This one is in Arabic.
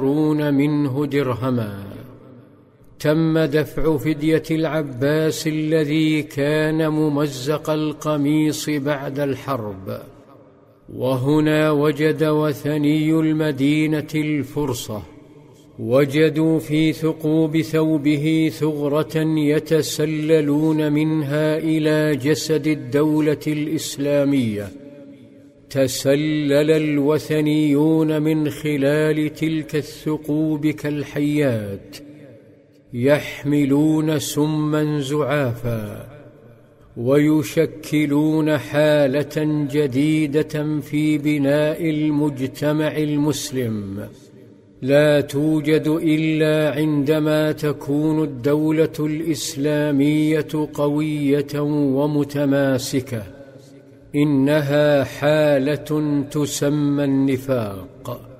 منه درهما. تم دفع فدية العباس الذي كان ممزق القميص بعد الحرب. وهنا وجد وثني المدينة الفرصة، وجدوا في ثقوب ثوبه ثغرة يتسللون منها إلى جسد الدولة الإسلامية. تسلل الوثنيون من خلال تلك الثقوب كالحيات، يحملون سما زعافا، ويشكلون حالة جديدة في بناء المجتمع المسلم لا توجد إلا عندما تكون الدولة الإسلامية قوية ومتماسكة. إنها حالة تسمى النفاق.